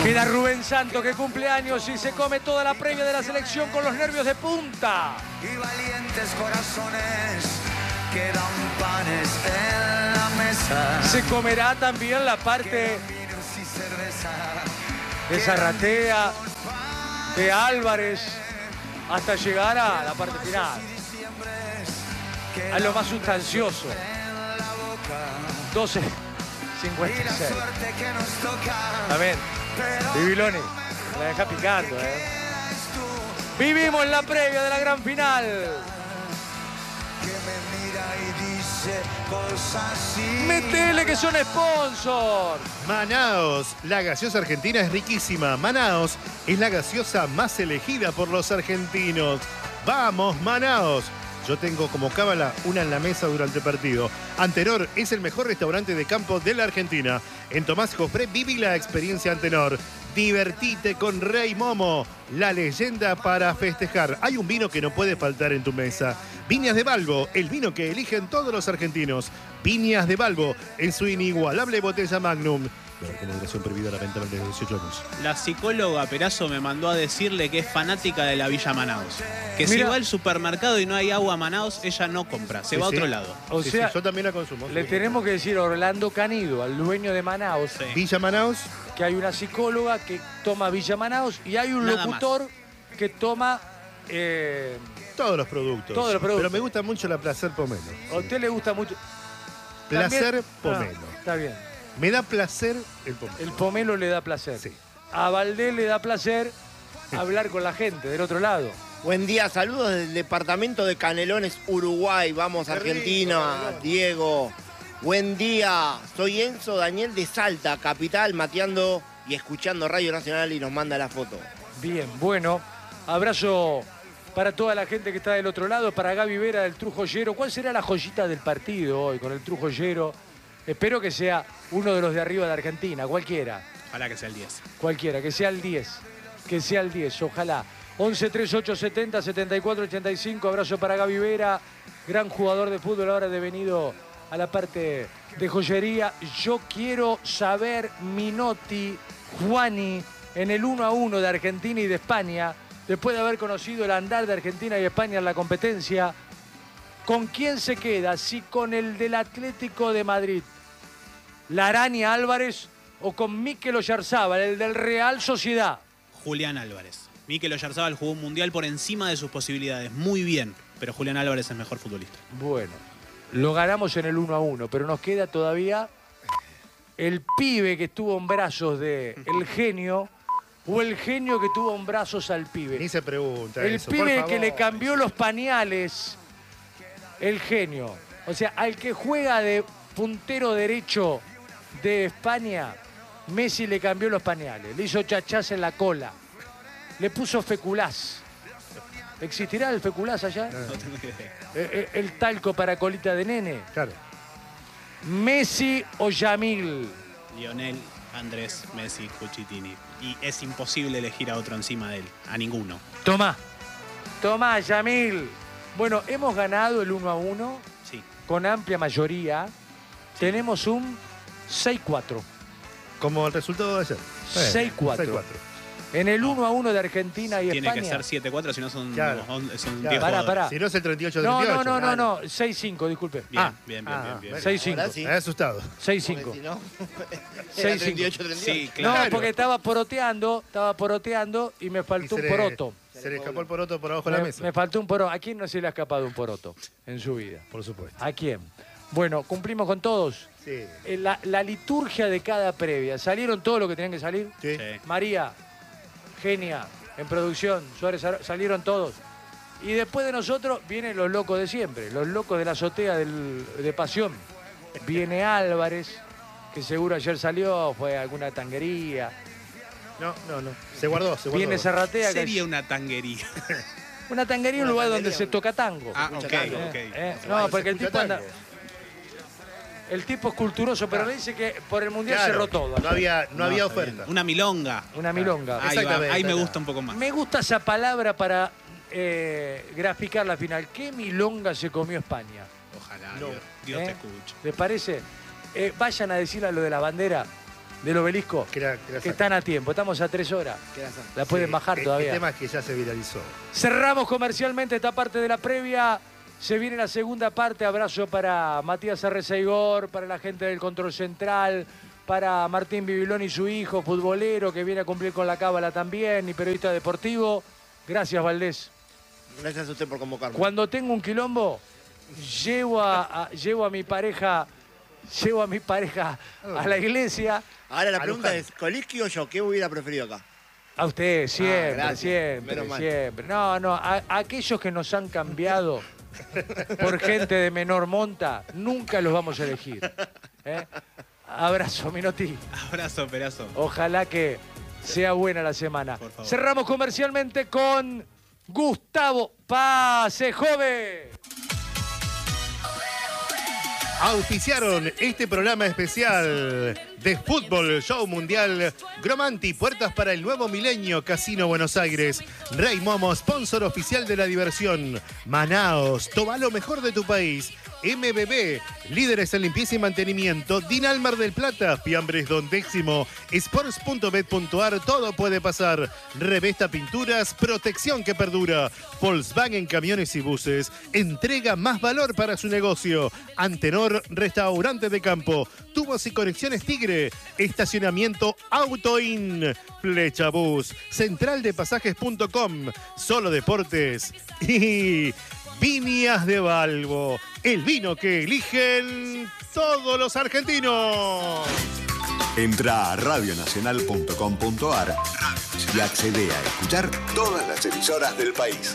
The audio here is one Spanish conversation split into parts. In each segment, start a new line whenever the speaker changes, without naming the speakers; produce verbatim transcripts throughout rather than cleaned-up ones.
Queda Rubén Santos, que cumple años y se come toda la previa de la selección con los nervios de punta.
Y valientes corazones quedan panes en la mesa.
Se comerá también la parte de Zarratea, de Álvarez, hasta llegar a la parte final, a lo más sustancioso. doce cincuenta y seis. Amén. Bibiloni, la deja picando, ¿eh? Vivimos la previa de la gran final. Metele que son sponsor.
Manaos, la gaseosa argentina es riquísima. Manaos es la gaseosa más elegida por los argentinos. ¡Vamos, Manaos! Yo tengo como cábala una en la mesa durante el partido. Antenor es el mejor restaurante de campo de la Argentina. En Tomás Jofré viví la experiencia Antenor. Divertite con Rey Momo, la leyenda para festejar. Hay un vino que no puede faltar en tu mesa. Viñas de Balbo, el vino que eligen todos los argentinos. Viñas de Balbo, en su inigualable botella Magnum. Con moderación prohibida la venta de dieciocho años.
La psicóloga Perazo me mandó a decirle que es fanática de la Villa Manaos. Que
Mira,
si va al supermercado y no hay agua Manaos, ella no compra, se
Sí,
va a
sí.
otro lado.
O
Sí,
sea,
sí, yo también la consumo.
le tenemos que decir a Orlando Canido, al dueño de Manaos,
Sí.
Villa Manaos.
que hay una psicóloga que toma Villa Manaos y hay un
Nada
locutor que toma... eh,
Todos los productos.
Todos los productos.
Pero me gusta mucho la Placer Pomelo.
a usted le gusta mucho...
Placer
También-
Pomelo.
Ah, está bien.
Me da placer el pomelo.
El pomelo le da placer.
Sí.
A Valdés le da placer hablar con la gente del otro lado.
Buen día, saludos del departamento de Canelones, Uruguay. Vamos,
Qué rico,
Argentina,
Canelones.
Diego. Buen día, soy Enzo Daniel de Salta, capital, mateando y escuchando Radio Nacional y nos manda la foto.
Bien, bueno, abrazo para toda la gente que está del otro lado, para Gaby Vera del Trujollero. ¿Cuál será la joyita del partido hoy con el Trujollero? Espero que sea uno de los de arriba de Argentina, cualquiera,
Ojalá que sea el diez.
cualquiera, que sea el diez, que sea el diez, ojalá. once treinta y ocho setenta setenta y cuatro ochenta y cinco, abrazo para Gaby Vera, gran jugador de fútbol, ahora devenido a la parte de joyería. Yo quiero saber, Minotti, Juani, en el uno a uno de Argentina y de España, después de haber conocido el andar de Argentina y España en la competencia, ¿con quién se queda? ¿Si con el del Atlético de Madrid, la Araña Álvarez, o con Mikel Oyarzábal, el del Real Sociedad?
Julián Álvarez. Mikel Oyarzábal jugó un mundial por encima de sus posibilidades. Muy bien, pero Julián Álvarez es mejor futbolista.
Bueno, lo ganamos en el uno a uno, pero nos queda todavía el pibe que estuvo en brazos de el genio, o el genio que tuvo en brazos al pibe.
Ni se pregunta
El
eso, por
pibe
favor.
que le cambió los pañales, el genio. O sea, al que juega de puntero derecho de España, Messi le cambió los pañales, le hizo chachás en la cola, le puso feculás. ¿Existirá el feculás allá?
No tengo idea.
Eh, eh, El talco para colita de nene.
Claro.
Messi o Yamil.
Lionel, Andrés, Messi, Cuchitini. Y es imposible elegir a otro encima de él. A ninguno.
Tomá. Tomá, Yamil. Bueno, hemos ganado el uno a uno
Sí.
con amplia mayoría. Tenemos un seis cuatro.
Como el resultado de ayer.
seis cuatro.
seis cuatro.
En el uno a uno de Argentina y
Tiene
España.
que ser siete cuatro, si no son,
Claro.
on- son
Claro.
diez
Pará,
jugadores.
pará.
Si no es el treinta y ocho
No,
treinta y ocho.
no, no, no,
claro.
no. seis cinco, disculpe.
Bien,
Ah.
bien, bien,
Ah,
bien, bien.
bueno.
seis cinco.
Ahora sí.
Me he asustado.
seis
Porque
cinco.
si no,
seis
era
cinco.
treinta y ocho treinta y ocho.
Sí,
No,
claro.
porque estaba poroteando, estaba poroteando y me
Y
faltó
se
un
le-
poroto.
Se le escapó el poroto por abajo de la
Me,
mesa.
me faltó un poroto. ¿A quién no se le ha escapado un poroto en su vida?
Por supuesto.
¿A quién? Bueno, cumplimos con todos.
Sí.
Eh, La, la liturgia de cada previa. ¿Salieron todo lo que tenían que salir?
Sí.
Sí.
María, Genia, en producción, Suárez, salieron todos. Y después de nosotros vienen los locos de siempre, los locos de la azotea del- de Pasión. Viene Álvarez, que seguro ayer salió, fue a alguna tanguería.
No, no, no. Se guardó, se guardó.
Viene Zarratea, que
Sería una tanguería.
una tanguería, un
Una
lugar donde
tanguería.
se toca tango.
Ah,
escucha
ok,
tango.
ok.
Eh, eh,
Se
no,
va-
porque
se
el
escucha
tipo anda.
tango.
El tipo es culturoso, pero le dice que por el mundial
Claro,
cerró todo.
No
ayer.
había, no había
está bien.
oferta.
Una milonga.
Una milonga.
Ahí, va,
Exactamente,
ahí me
claro.
gusta un poco más.
Me gusta esa palabra para eh, graficar la final. ¿Qué milonga se comió España?
Ojalá,
No.
Dios, Dios
¿Eh?
te escuche.
¿Les parece? Eh, vayan a decirle a lo de la bandera del obelisco,
Que la- que la
que
saque.
están a tiempo. Estamos a tres horas.
¿Qué las-
La pueden
Sí,
bajar
el-
todavía.
El tema es que ya se viralizó.
Cerramos comercialmente esta parte de la previa. Se viene la segunda parte. Abrazo para Matías Arrezaigor, para la gente del Control Central, para Martín Bibilón y su hijo, futbolero, que viene a cumplir con la cábala también, y periodista deportivo. Gracias, Valdés.
Gracias a usted por convocarme.
Cuando tengo un quilombo, llevo a, a- llevo a mi pareja, llevo a mi pareja a la iglesia.
Ahora la
A
pregunta
Luján.
es, ¿Coliski o yo? ¿Qué hubiera preferido acá?
A usted, siempre,
gracias.
siempre,
Menos mal.
siempre. No, no, a, a aquellos que nos han cambiado por gente de menor monta, nunca los vamos a elegir. ¿eh? Abrazo, Minotti.
Abrazo, perazo.
Ojalá que sea buena la semana.
Por favor.
Cerramos comercialmente con Gustavo Pase, joven.
Auspiciaron este programa especial de Fútbol Show Mundial Gromanti, puertas para el nuevo milenio, Casino Buenos Aires. Rey Momo, sponsor oficial de la diversión. Manaos, toma lo mejor de tu país. M B B, líderes en limpieza y mantenimiento. Dinal Mar del Plata, Fiambres Don Décimo. Sports punto bet punto ar, todo puede pasar. Revesta Pinturas, protección que perdura. Volkswagen Camiones y Buses, entrega más valor para su negocio. Antenor, restaurante de campo. Tubos y conexiones Tigre. Estacionamiento Autoin. Flecha Bus. Central de Pasajes punto com. Solo Deportes. Y Viñas de Balbo. El vino que eligen todos los argentinos.
Entra a radio nacional punto com punto ar y accede a escuchar todas las emisoras del país.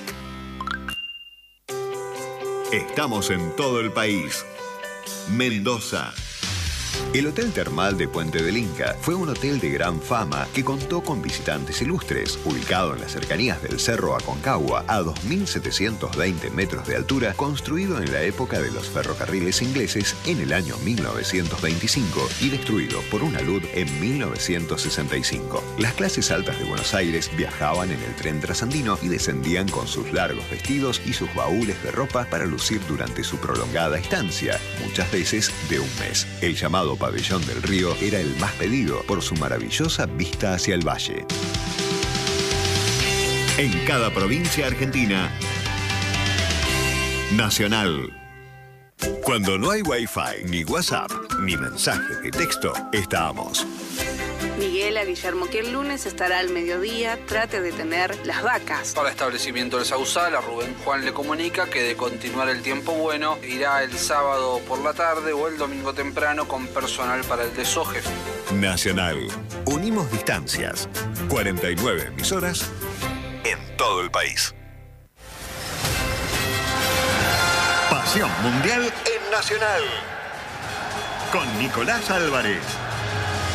Estamos en todo el país. Mendoza. El Hotel Termal de Puente del Inca fue un hotel de gran fama que contó con visitantes ilustres. Ubicado en las cercanías del Cerro Aconcagua, a dos mil setecientos veinte metros de altura, construido en la época de los ferrocarriles ingleses en el año mil novecientos veinticinco y destruido por una luz en mil novecientos sesenta y cinco. Las clases altas de Buenos Aires viajaban en el tren trasandino y descendían con sus largos vestidos y sus baúles de ropa para lucir durante su prolongada estancia, muchas veces de un mes. El llamado Pabellón del Río era el más pedido por su maravillosa vista hacia el valle. En cada provincia argentina, Nacional. Cuando no hay Wi-Fi, ni WhatsApp, ni mensajes de texto, estamos.
Miguel a Guillermo que el lunes estará al mediodía, trate de tener las vacas.
Para establecimiento del Sausal, a Rubén Juan le comunica que de continuar el tiempo bueno, irá el sábado por la tarde o el domingo temprano con personal para el desoje.
Nacional. Unimos distancias. cuarenta y nueve emisoras en todo el país. Pasión Mundial en Nacional. Con Nicolás Álvarez.